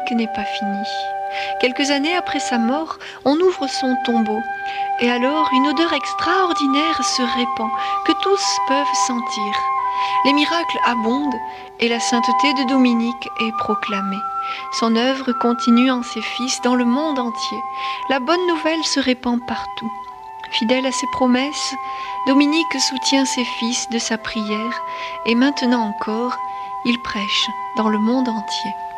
Dominique n'est pas fini. Quelques années après sa mort, on ouvre son tombeau. Et alors, une odeur extraordinaire se répand, que tous peuvent sentir. Les miracles abondent et la sainteté de Dominique est proclamée. Son œuvre continue en ses fils dans le monde entier. La bonne nouvelle se répand partout. Fidèle à ses promesses, Dominique soutient ses fils de sa prière et maintenant encore, il prêche dans le monde entier.